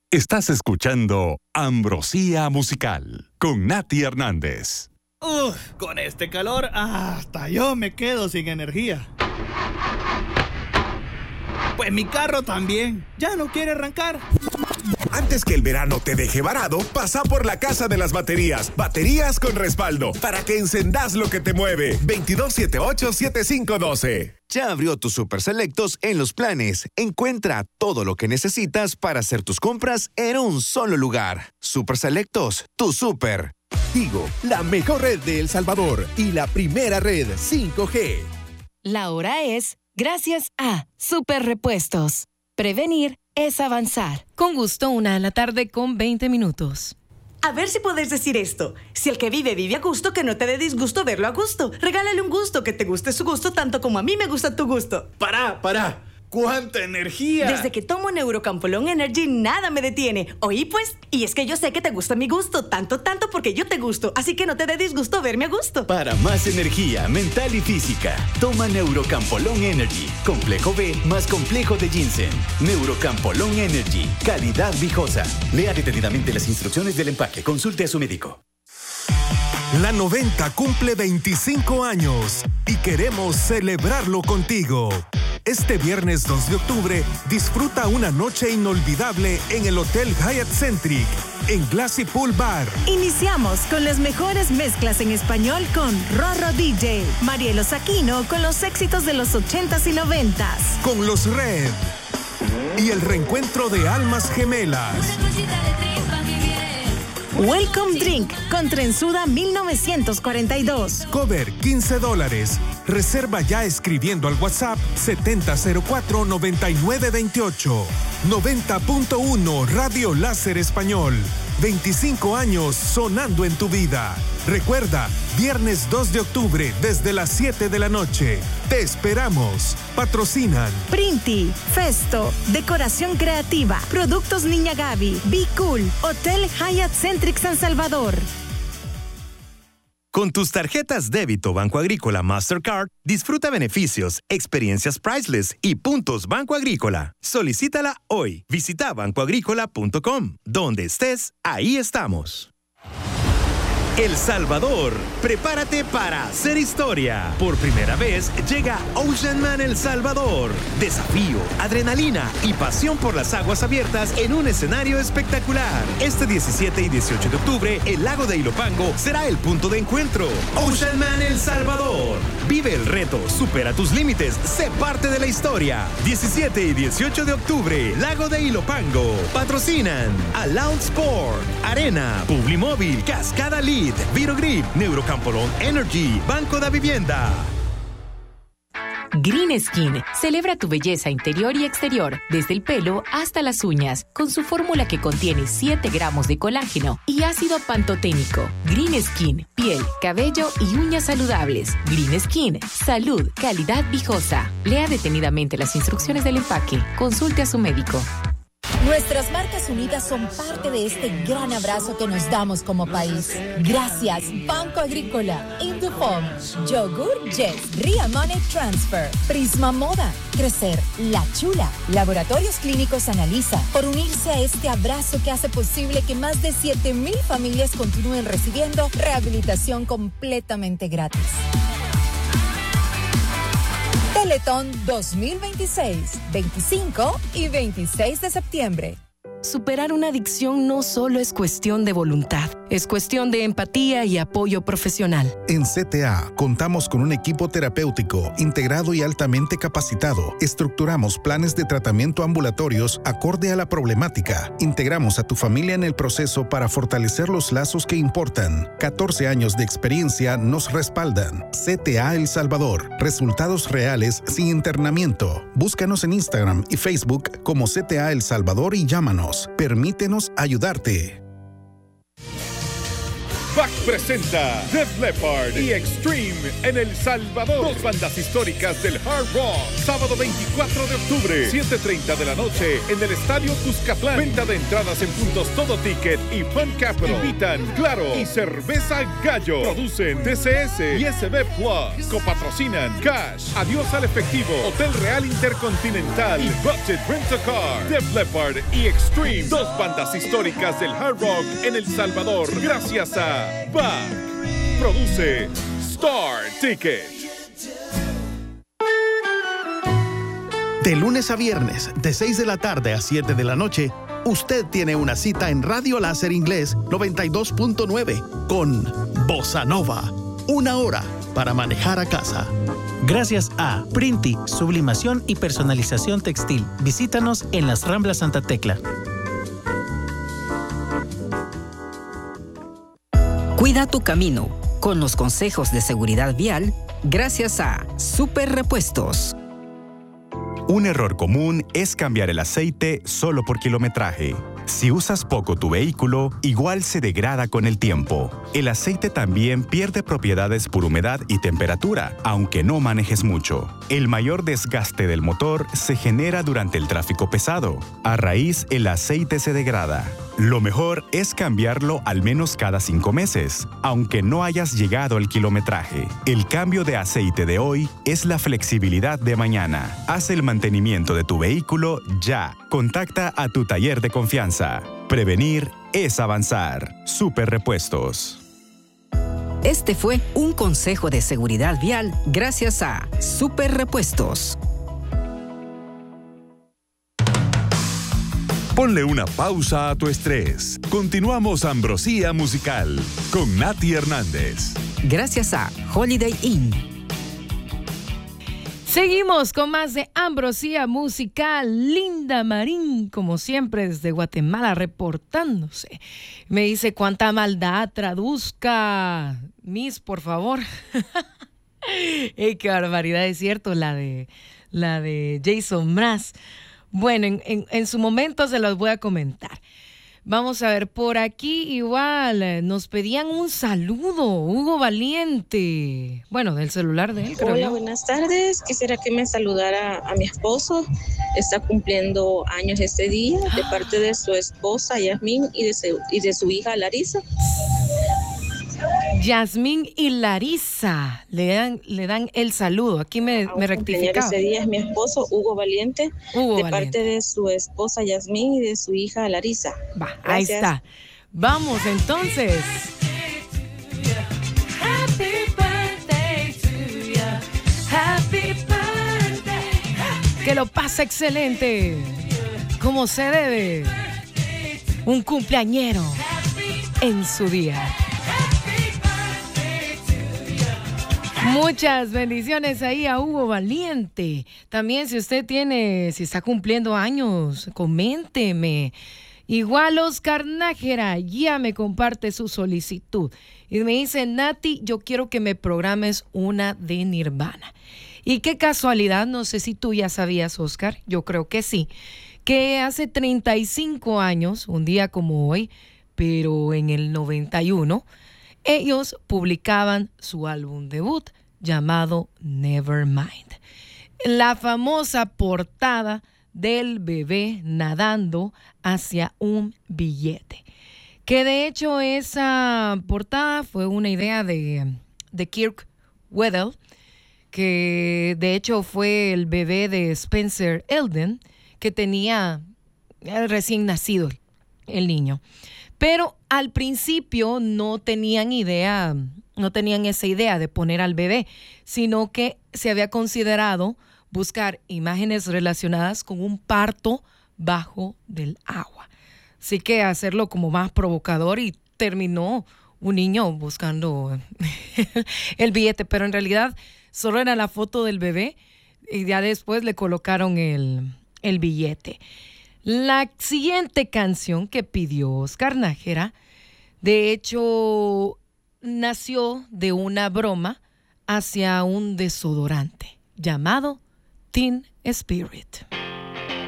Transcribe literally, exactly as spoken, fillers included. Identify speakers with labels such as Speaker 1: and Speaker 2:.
Speaker 1: Estás escuchando Ambrosía Musical con Nati Hernández.
Speaker 2: Uf, con este calor hasta yo me quedo sin energía. Pues mi carro también ya no quiere arrancar.
Speaker 3: Antes que el verano te deje varado, pasa por la Casa de las Baterías. Baterías con respaldo, para que encendas lo que te mueve. veintidós setenta y ocho, setenta y cinco doce.
Speaker 4: Ya abrió tus Super Selectos en Los Planes. Encuentra todo lo que necesitas para hacer tus compras en un solo lugar. Super Selectos, tu super.
Speaker 5: Tigo, la mejor red de El Salvador y la primera red cinco G.
Speaker 6: La hora es gracias a Super Repuestos. Prevenir es avanzar.
Speaker 7: Con gusto, una de la tarde con veinte minutos.
Speaker 8: A ver si podés decir esto. Si el que vive, vive a gusto, que no te dé disgusto verlo a gusto. Regálale un gusto, que te guste su gusto tanto como a mí me gusta tu gusto.
Speaker 2: Pará, pará. ¡Cuánta energía!
Speaker 8: Desde que tomo Neurocampolón Energy, nada me detiene. Oí pues, y es que yo sé que te gusta mi gusto, tanto, tanto porque yo te gusto. Así que no te dé disgusto verme a gusto.
Speaker 9: Para más energía mental y física, toma Neurocampolón Energy. Complejo B más complejo de ginseng. Neurocampolón Energy. Calidad viejosa. Lea detenidamente las instrucciones del empaque. Consulte a su médico.
Speaker 10: La noventa cumple veinticinco años y queremos celebrarlo contigo. Este viernes dos de octubre, disfruta una noche inolvidable en el Hotel Hyatt Centric, en Glassy Pool Bar.
Speaker 11: Iniciamos con las mejores mezclas en español con Rorro D J, Marielo Saquino con los éxitos de los ochentas y noventas.
Speaker 10: Con los Red. Y el reencuentro de almas gemelas.
Speaker 11: Welcome Drink con Trenzuda mil novecientos cuarenta y dos.
Speaker 10: Cover quince dólares. Reserva ya escribiendo al WhatsApp setenta cero cuatro, noventa y nueve veintiocho. noventa punto uno Radio Láser Español. veinticinco años sonando en tu vida. Recuerda, viernes dos de octubre desde las siete de la noche. Te esperamos. Patrocinan
Speaker 11: Printi, Festo, Decoración Creativa, Productos Niña Gaby, Be Cool, Hotel Hyatt Centric San Salvador.
Speaker 12: Con tus tarjetas débito Banco Agrícola Mastercard, disfruta beneficios, experiencias priceless y puntos Banco Agrícola. Solicítala hoy. Visita banco agrícola punto com. Donde estés, ahí estamos. El Salvador, prepárate para hacer historia. Por primera vez llega Ocean Man El Salvador. Desafío, adrenalina y pasión por las aguas abiertas en un escenario espectacular. Este diecisiete y dieciocho de octubre, el lago de Ilopango será el punto de encuentro. Ocean Man El Salvador. Vive el reto, supera tus límites, sé parte de la historia. diecisiete y dieciocho de octubre, lago de Ilopango. Patrocinan Aloud Sport, Arena, Publimóvil, Cascada Lead, Virogrip, Neurocampolón Energy, Banco de Vivienda.
Speaker 13: Green Skin celebra tu belleza interior y exterior, desde el pelo hasta las uñas, con su fórmula que contiene siete gramos de colágeno y ácido pantoténico. Green Skin, piel, cabello y uñas saludables. Green Skin, salud, calidad viejosa. Lea detenidamente las instrucciones del empaque. Consulte a su médico.
Speaker 14: Nuestras marcas unidas son parte de este gran abrazo que nos damos como país. Gracias, Banco Agrícola, Indufom, Yogur Yes, Ria Money Transfer, Prisma Moda, Crecer, La Chula, Laboratorios Clínicos Analiza, por unirse a este abrazo que hace posible que más de siete mil familias continúen recibiendo rehabilitación completamente gratis. Teletón dos mil veintiséis, veinticinco y veintiséis de septiembre.
Speaker 6: Superar una adicción no solo es cuestión de voluntad, es cuestión de empatía y apoyo profesional.
Speaker 15: En C T A contamos con un equipo terapéutico integrado y altamente capacitado. Estructuramos planes de tratamiento ambulatorios acorde a la problemática. Integramos a tu familia en el proceso para fortalecer los lazos que importan. catorce años de experiencia nos respaldan. C T A El Salvador. Resultados reales sin internamiento. Búscanos en Instagram y Facebook como C T A El Salvador y llámanos. Permítenos ayudarte.
Speaker 16: B A C presenta Def Leppard y Extreme en El Salvador. Dos bandas históricas del hard rock. Sábado veinticuatro de octubre, siete treinta de la noche, en el Estadio Cuscatlán. Venta de entradas en puntos Todo Ticket y Fun Capital. Invitan Claro y Cerveza Gallo. Producen T C S y S B Plus. Copatrocinan Cash, Adiós al Efectivo, Hotel Real Intercontinental y Budget Rent a Car. Def Leppard y Extreme, dos bandas históricas del hard rock en El Salvador, gracias a B A C. Produce Star Ticket.
Speaker 17: De lunes a viernes, de seis de la tarde a siete de la noche, usted tiene una cita en Radio Láser Inglés noventa y dos punto nueve con Bossa Nova. Una hora para manejar a casa.
Speaker 18: Gracias a Printi, sublimación y personalización textil. Visítanos en las Ramblas Santa Tecla.
Speaker 19: Cuida tu camino con los consejos de seguridad vial gracias a Super Repuestos.
Speaker 20: Un error común es cambiar el aceite solo por kilometraje. Si usas poco tu vehículo, igual se degrada con el tiempo. El aceite también pierde propiedades por humedad y temperatura, aunque no manejes mucho. El mayor desgaste del motor se genera durante el tráfico pesado. A raíz, el aceite se degrada. Lo mejor es cambiarlo al menos cada cinco meses, aunque no hayas llegado al kilometraje. El cambio de aceite de hoy es la flexibilidad de mañana. Haz el mantenimiento de tu vehículo ya. Contacta a tu taller de confianza. Prevenir es avanzar. Super Repuestos.
Speaker 19: Este fue un consejo de seguridad vial gracias a Super Repuestos.
Speaker 1: Ponle una pausa a tu estrés. Continuamos Ambrosía Musical con Nati Hernández.
Speaker 19: Gracias a Holiday Inn.
Speaker 7: Seguimos con más de Ambrosía Musical. Linda Marín, como siempre, desde Guatemala, reportándose. Me dice, ¿cuánta maldad? Traduzca. Miss, por favor. Hey, qué barbaridad, es cierto, la de, la de Jason Mraz. Bueno, en, en, en su momento se los voy a comentar. Vamos a ver, por aquí igual nos pedían un saludo, Hugo Valiente. Bueno, del celular de él, creo.
Speaker 21: Hola,
Speaker 7: ¿no?
Speaker 21: buenas tardes. Quisiera que me saludara a mi esposo. Está cumpliendo años este día, de parte de su esposa Yasmín y de su, y de su hija Larisa.
Speaker 7: Yasmín y Larisa le dan, le dan el saludo. Aquí me, me rectificaba.
Speaker 21: Ese día es mi esposo Hugo Valiente,
Speaker 7: Hugo
Speaker 21: de
Speaker 7: Valiente.
Speaker 21: parte de su esposa Yasmín y de su hija Larisa.
Speaker 7: Va, ahí está. Vamos entonces. Happy birthday to you. Happy birthday. Que lo pase excelente. Como se debe. Un cumpleañero en su día. Muchas bendiciones ahí a Hugo Valiente. También si usted tiene, si está cumpliendo años, coménteme. Igual Oscar Nájera ya me comparte su solicitud. Y me dice, Nati, yo quiero que me programes una de Nirvana. Y qué casualidad, no sé si tú ya sabías, Oscar, yo creo que sí, que hace treinta y cinco años, un día como hoy, pero en el noventa y uno, ellos publicaban su álbum debut llamado Nevermind. La famosa portada del bebé nadando hacia un billete. Que de hecho esa portada fue una idea de, de Kirk Weddell, que de hecho fue el bebé de Spencer Elden, que tenía recién nacido el niño. Pero al principio no tenían idea, no tenían esa idea de poner al bebé, sino que se había considerado buscar imágenes relacionadas con un parto bajo del agua. Así que hacerlo como más provocador y terminó un niño buscando el billete, pero en realidad solo era la foto del bebé y ya después le colocaron el, el billete. La siguiente canción que pidió Oscar Nájera, de hecho, nació de una broma hacia un desodorante llamado Teen Spirit.